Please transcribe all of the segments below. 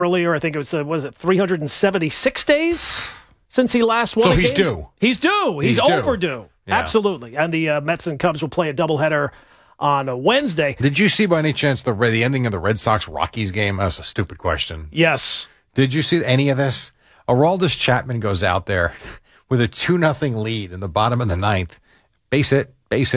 earlier. I think it was it 376 days since he last won. So a he's game? due. He's due. He's due. overdue. Yeah. Absolutely. And the Mets and Cubs will play a doubleheader on Wednesday. Did you see by any chance the ending of the Red Sox-Rockies game? That was a stupid question. Yes. Did you see any of this? Aroldis Chapman goes out there with a 2-0 lead in the bottom of the ninth. Base it.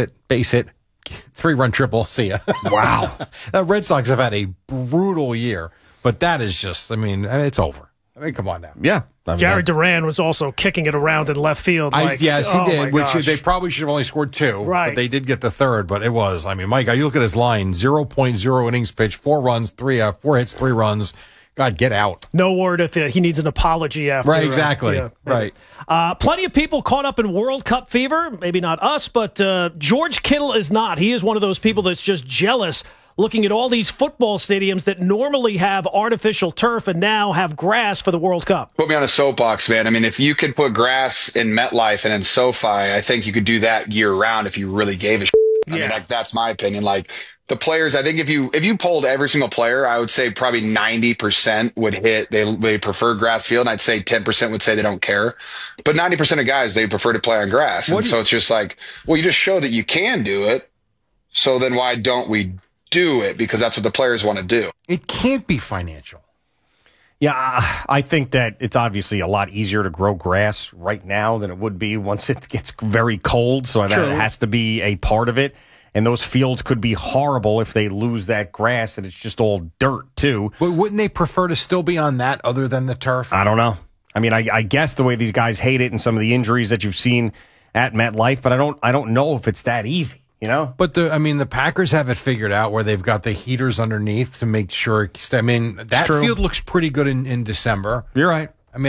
3-run triple. See ya. Wow. The Red Sox have had a brutal year, but that is just, it's over. Come on now. Yeah. Jared Duran was also kicking it around in left field. Yes, he did, which gosh. they probably should have only scored 2. Right. But they did get the third, but it was. Mike, you look at his line, 0.0 innings pitched, 4 runs, 4 hits, 3 runs. God, get out. No word if he needs an apology after. Right, exactly. Right. Plenty of people caught up in World Cup fever. Maybe not us, but George Kittle is not. He is one of those people that's just jealous looking at all these football stadiums that normally have artificial turf and now have grass for the World Cup. Put me on a soapbox, man. If you could put grass in MetLife and in SoFi, I think you could do that year round if you really gave a shit. That's my opinion. The players, I think if you polled every single player, I would say probably 90% would hit. They prefer grass field. And I'd say 10% would say they don't care. But 90% of guys, they prefer to play on grass. And so it's just you just show that you can do it. So then why don't we do it? Because that's what the players want to do. It can't be financial. Yeah, I think that it's obviously a lot easier to grow grass right now than it would be once it gets very cold. So that has to be a part of it. And those fields could be horrible if they lose that grass and it's just all dirt, too. But wouldn't they prefer to still be on that other than the turf? I don't know. I guess the way these guys hate it and some of the injuries that you've seen at MetLife, but I don't know if it's that easy, But the Packers have it figured out where they've got the heaters underneath to make sure. That field looks pretty good in December. You're right.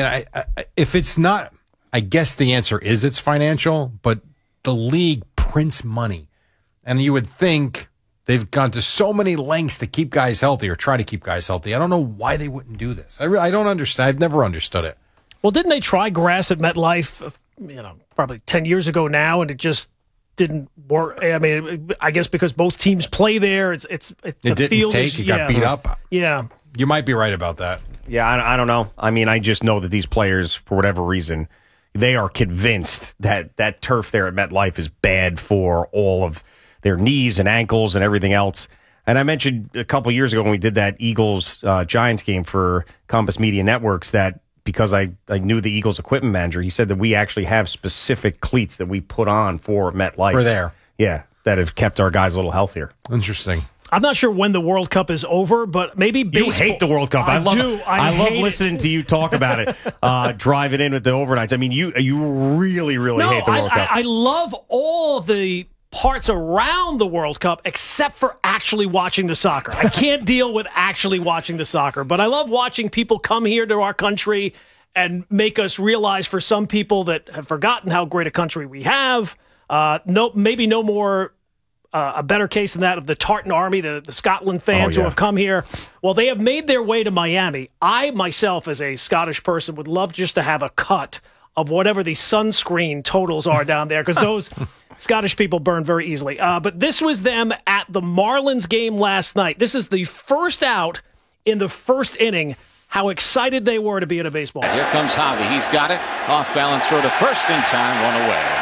If it's not, I guess the answer is it's financial, but the league prints money. And you would think they've gone to so many lengths to keep guys healthy or try to keep guys healthy. I don't know why they wouldn't do this. I don't understand. I've never understood it. Well, didn't they try grass at MetLife, probably 10 years ago now, and it just didn't work? I guess because both teams play there. It didn't field take. It got beat up. Yeah. You might be right about that. Yeah, I don't know. I just know that these players, for whatever reason, they are convinced that turf there at MetLife is bad for all of their knees and ankles and everything else. And I mentioned a couple years ago when we did that Eagles-Giants game for Compass Media Networks that because I knew the Eagles equipment manager, he said that we actually have specific cleats that we put on for MetLife. For there. Yeah, that have kept our guys a little healthier. Interesting. I'm not sure when the World Cup is over, but maybe baseball. You hate the World Cup. I love listening to you talk about it. Driving in with the overnights. You really, really hate the World Cup. I love all the parts around the World Cup except for actually watching the soccer. I can't deal with actually watching the soccer, but I love watching people come here to our country and make us realize for some people that have forgotten how great a country we have. Maybe no more a better case than that of the Tartan Army, the Scotland fans who have come here. Well, they have made their way to Miami. I, myself, as a Scottish person, would love just to have a cut of whatever the sunscreen totals are down there, because those Scottish people burn very easily. But this was them at the Marlins game last night. This is the first out in the first inning. How excited they were to be at a baseball game. Here comes Javi. He's got it. Off balance throw to first in time, one away.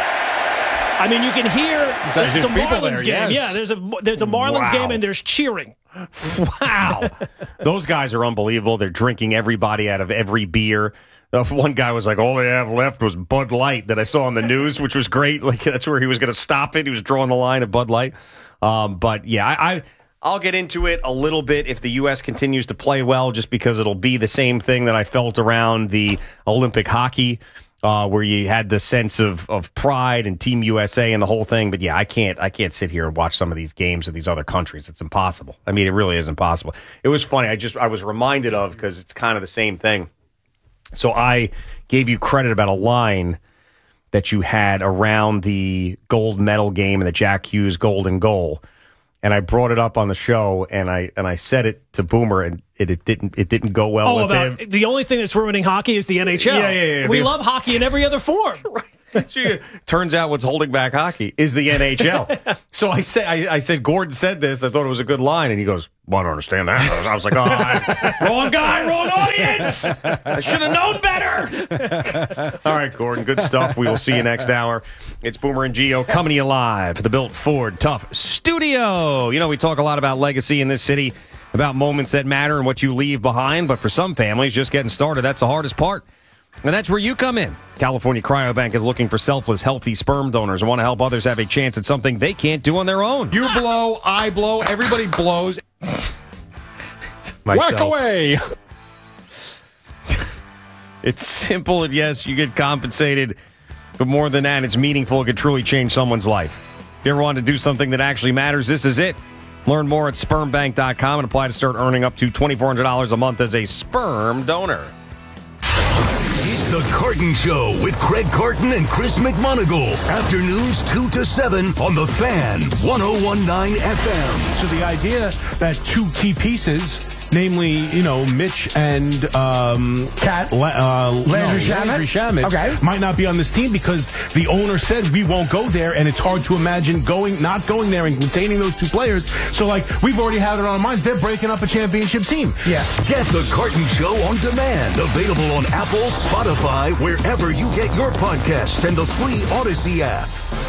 You can hear there's a Marlins game. Yes. Yeah, there's a Marlins game and there's cheering. Wow. Those guys are unbelievable. They're drinking everybody out of every beer. One guy was like, all they have left was Bud Light that I saw on the news, which was great. That's where he was going to stop it. He was drawing the line of Bud Light. But yeah, I'll get into it a little bit if the U.S. continues to play well, just because it'll be the same thing that I felt around the Olympic hockey, where you had the sense of pride and Team USA and the whole thing. But yeah, I can't sit here and watch some of these games of these other countries. It's impossible. It really is impossible. It was funny. I was reminded of, because it's kind of the same thing. So I gave you credit about a line that you had around the gold medal game and the Jack Hughes golden goal. And I brought it up on the show, and I said it to Boomer, and it didn't go well with him. The only thing that's ruining hockey is the NHL. Yeah. We love hockey in every other form. Right. Turns out what's holding back hockey is the NHL. So I said Gordon said this. I thought it was a good line, and he goes, Well, I don't understand that. I was like, wrong guy, wrong audience. I should have known better. All right, Gordon, good stuff. We will see you next hour. It's Boomer and Gio coming to you live to the Built Ford Tough Studio. You know, we talk a lot about legacy in this city, about moments that matter and what you leave behind. But for some families, just getting started, that's the hardest part. And that's where you come in. California Cryobank is looking for selfless, healthy sperm donors and want to help others have a chance at something they can't do on their own. You blow, I blow, everybody blows. Whack away! It's simple, and yes, you get compensated. But more than that, it's meaningful. It could truly change someone's life. If you ever want to do something that actually matters, this is it. Learn more at spermbank.com and apply to start earning up to $2,400 a month as a sperm donor. It's the Carton Show with Craig Carton and Chris McMonagle. Afternoons 2 to 7 on The Fan, 101.9 FM. So the idea that two key pieces, namely, Mitch and Landry Shamet, might not be on this team because the owner said we won't go there, and it's hard to imagine not going there and retaining those two players. So, we've already had it on our minds. They're breaking up a championship team. Yeah. Get the Carton Show on demand. Available on Apple, Spotify, wherever you get your podcasts, and the free Odyssey app.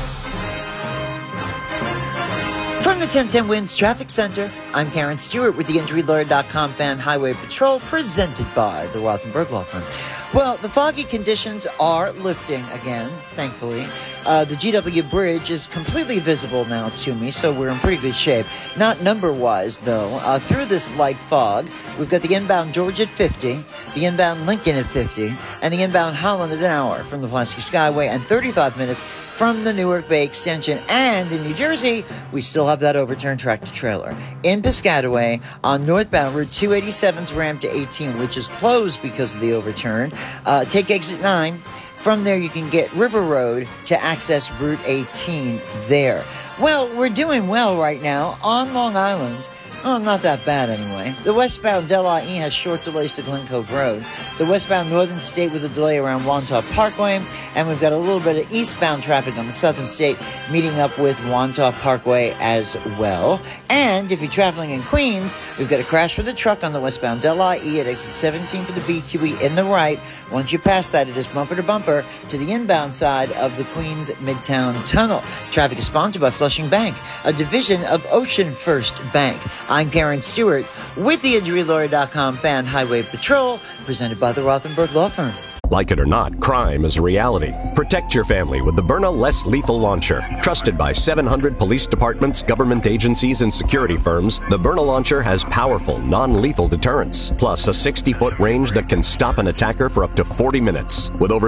From the 1010 Winds Traffic Center, I'm Karen Stewart with the InjuryLawyer.com Fan Highway Patrol, presented by the Rothenberg Law Firm. Well, the foggy conditions are lifting again, thankfully. The GW Bridge is completely visible now to me, so we're in pretty good shape. Not number-wise, though. Through this light fog, we've got the inbound George at 50, the inbound Lincoln at 50, and the inbound Holland at an hour from the Pulaski Skyway, and 35 minutes from the Newark Bay Extension. And in New Jersey, we still have that overturned tractor-trailer. In Piscataway, on northbound Route 287's ramp to 18, which is closed because of the overturn. Take exit 9. From there, you can get River Road to access Route 18 there. Well, we're doing well right now on Long Island. Oh, not that bad anyway. The westbound Del IE has short delays to Glen Cove Road. The westbound Northern State with a delay around Wantagh Parkway. And we've got a little bit of eastbound traffic on the Southern State meeting up with Wantagh Parkway as well. And if you're traveling in Queens, we've got a crash with a truck on the westbound Del IE at exit 17 for the BQE in the right. Once you pass that, it is bumper to bumper to the inbound side of the Queens Midtown Tunnel. Traffic is sponsored by Flushing Bank, a division of Ocean First Bank. I'm Karen Stewart with the InjuryLawyer.com Fan Highway Patrol, presented by the Rothenberg Law Firm. Like it or not, crime is a reality. Protect your family with the Byrna Less Lethal Launcher. Trusted by 700 police departments, government agencies, and security firms, the Byrna Launcher has powerful, non-lethal deterrence, plus a 60-foot range that can stop an attacker for up to 40 minutes. With over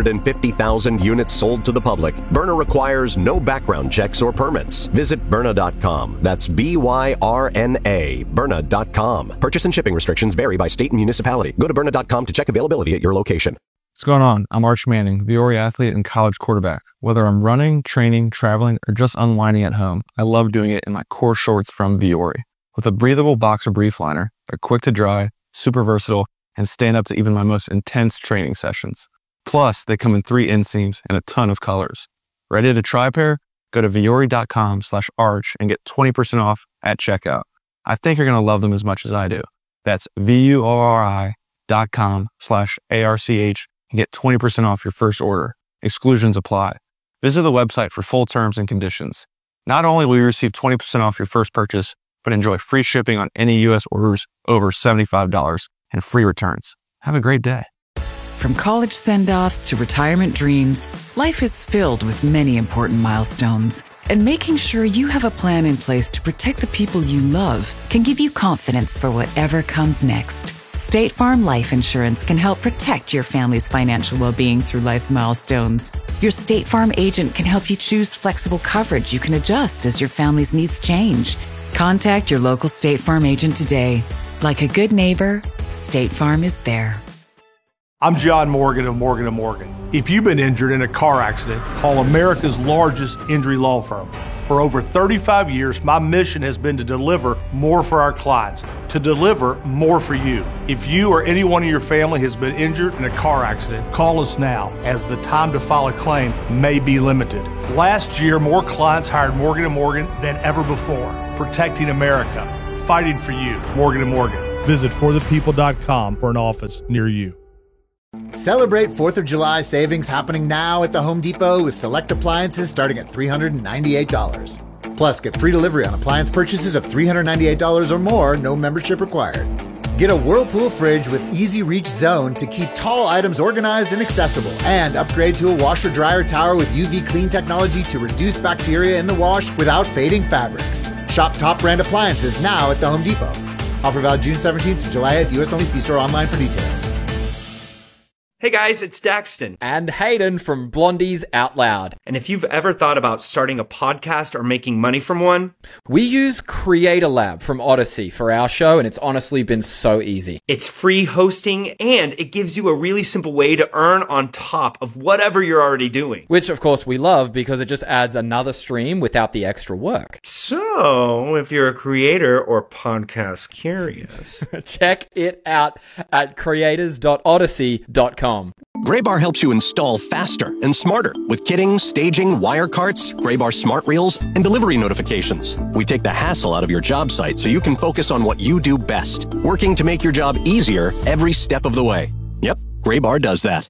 750,000 units sold to the public, Byrna requires no background checks or permits. Visit Byrna.com. That's B-Y-R-N-A, Byrna.com. Purchase and shipping restrictions vary by state and municipality. Go to Byrna.com to check availability at your location. What's going on? I'm Arch Manning, Viore athlete and college quarterback. Whether I'm running, training, traveling, or just unwinding at home, I love doing it in my core shorts from Viore. With a breathable boxer brief liner, they're quick to dry, super versatile, and stand up to even my most intense training sessions. Plus, they come in 3 inseams and a ton of colors. Ready to try a pair? Go to Viore.com/arch and get 20% off at checkout. I think you're going to love them as much as I do. That's VUORI.com/ARCH and get 20% off your first order. Exclusions apply. Visit the website for full terms and conditions. Not only will you receive 20% off your first purchase, but enjoy free shipping on any U.S. orders over $75 and free returns. Have a great day. From college send-offs to retirement dreams, life is filled with many important milestones. And making sure you have a plan in place to protect the people you love can give you confidence for whatever comes next. State Farm Life Insurance can help protect your family's financial well-being through life's milestones. Your State Farm agent can help you choose flexible coverage you can adjust as your family's needs change. Contact your local State Farm agent today. Like a good neighbor, State Farm is there. I'm John Morgan of Morgan & Morgan. If you've been injured in a car accident, call America's largest injury law firm. For over 35 years, my mission has been to deliver more for our clients, to deliver more for you. If you or anyone in your family has been injured in a car accident, call us now, as the time to file a claim may be limited. Last year, more clients hired Morgan & Morgan than ever before, protecting America. fighting for you. Morgan & Morgan. Visit forthepeople.com for an office near you. Celebrate 4th of July savings happening now at the Home Depot with select appliances starting at $398. Plus, get free delivery on appliance purchases of $398 or more, no membership required. Get a Whirlpool fridge with easy reach zone to keep tall items organized and accessible. And upgrade to a washer-dryer tower with UV clean technology to reduce bacteria in the wash without fading fabrics. Shop top brand appliances now at the Home Depot. Offer valid June 17th to July 8th. U.S. only. See store online for details. Hey guys, it's Daxton. And Hayden from Blondies Out Loud. And if you've ever thought about starting a podcast or making money from one, we use Creator Lab from Odyssey for our show, and it's honestly been so easy. It's free hosting, and it gives you a really simple way to earn on top of whatever you're already doing. Which, of course, we love because it just adds another stream without the extra work. So, if you're a creator or podcast curious, check it out at creators.odyssey.com. Graybar helps you install faster and smarter with kitting, staging, wire carts, Graybar smart reels, and delivery notifications. We take the hassle out of your job site so you can focus on what you do best, working to make your job easier every step of the way. Yep, Graybar does that.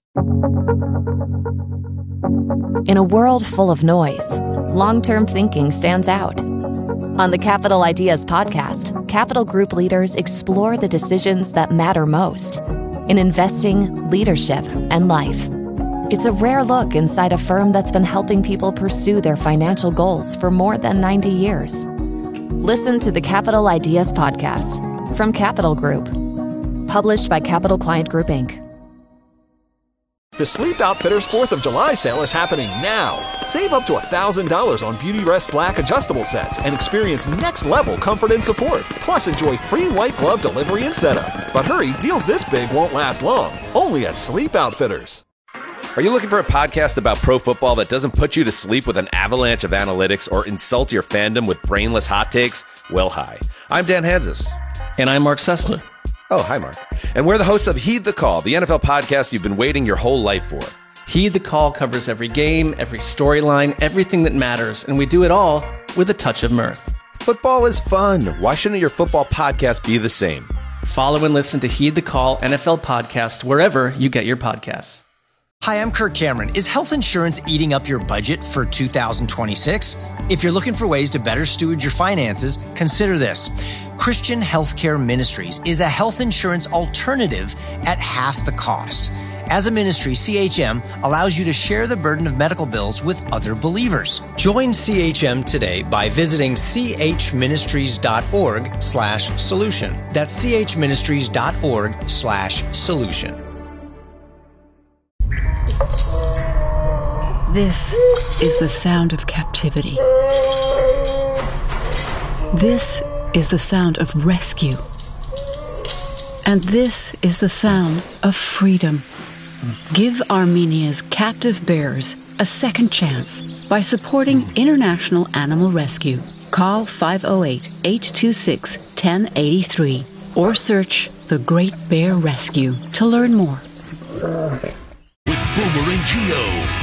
In a world full of noise, long-term thinking stands out. On the Capital Ideas podcast, Capital Group leaders explore the decisions that matter most in investing, leadership, and life. It's a rare look inside a firm that's been helping people pursue their financial goals for more than 90 years. Listen to the Capital Ideas podcast from Capital Group, published by Capital Client Group, Inc. The Sleep Outfitters 4th of July sale is happening now. Save up to $1,000 on Beautyrest Black adjustable sets and experience next-level comfort and support. Plus, enjoy free white glove delivery and setup. But hurry, deals this big won't last long. Only at Sleep Outfitters. Are you looking for a podcast about pro football that doesn't put you to sleep with an avalanche of analytics or insult your fandom with brainless hot takes? Well, hi. I'm Dan Hansis. And I'm Mark Sessler. Oh, hi, Mark. And we're the hosts of Heed the Call, the NFL podcast you've been waiting your whole life for. Heed the Call covers every game, every storyline, everything that matters, and we do it all with a touch of mirth. Football is fun. Why shouldn't your football podcast be the same? Follow and listen to Heed the Call NFL podcast wherever you get your podcasts. Hi, I'm Kirk Cameron. Is health insurance eating up your budget for 2026? If you're looking for ways to better steward your finances, consider this. Christian Healthcare Ministries is a health insurance alternative at half the cost. As a ministry, CHM allows you to share the burden of medical bills with other believers. Join CHM today by visiting chministries.org/solution. That's chministries.org/solution. This is the sound of captivity. This is the sound of rescue. And this is the sound of freedom. Give Armenia's captive bears a second chance by supporting International Animal Rescue. Call 508-826-1083 or search The Great Bear Rescue to learn more. With Boomer and Gio.